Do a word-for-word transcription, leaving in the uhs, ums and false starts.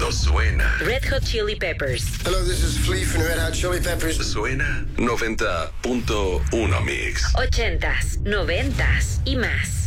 no suena. Red Hot Chili Peppers. Hello, this is Flea from Red Hot Chili Peppers. Suena noventa punto uno Mix. Ochentas, noventas y más.